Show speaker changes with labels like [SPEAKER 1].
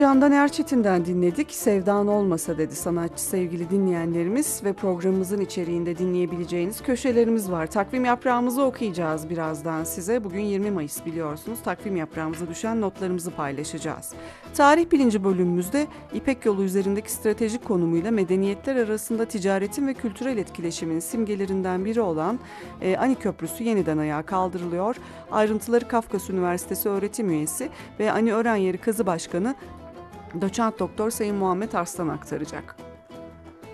[SPEAKER 1] Candan Erçetin'den dinledik. Sevdan olmasa dedi sanatçı sevgili dinleyenlerimiz ve programımızın içeriğinde dinleyebileceğiniz köşelerimiz var. Takvim yaprağımızı okuyacağız birazdan size. Bugün 20 Mayıs biliyorsunuz. Takvim yaprağımıza düşen notlarımızı paylaşacağız. Tarih bilinci bölümümüzde İpek Yolu üzerindeki stratejik konumuyla medeniyetler arasında ticaretin ve kültürel etkileşimin simgelerinden biri olan Ani Köprüsü yeniden ayağa kaldırılıyor. Ayrıntıları Kafkas Üniversitesi öğretim üyesi ve Ani Ören Yeri Kazı Başkanı Doçent Doktor Sayın Muhammed Arslan aktaracak.